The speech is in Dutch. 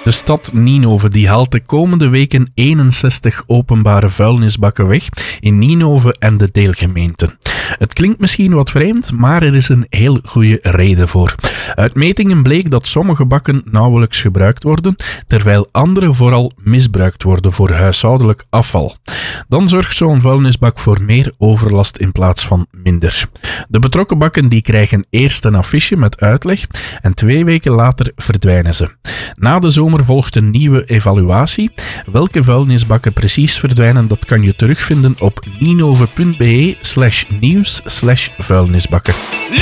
De stad Ninove die haalt de komende weken 61 openbare vuilnisbakken weg in Ninove en de deelgemeenten. Het klinkt misschien wat vreemd, maar er is een heel goede reden voor. Uit metingen bleek dat sommige bakken nauwelijks gebruikt worden, terwijl andere vooral misbruikt worden voor huishoudelijk afval. Dan zorgt zo'n vuilnisbak voor meer overlast in plaats van minder. De betrokken bakken die krijgen eerst een affiche met uitleg en 2 weken later verdwijnen ze. Na de zomer volgt een nieuwe evaluatie. Welke vuilnisbakken precies verdwijnen, dat kan je terugvinden op ninove.be/nieuws/vuilnisbakken.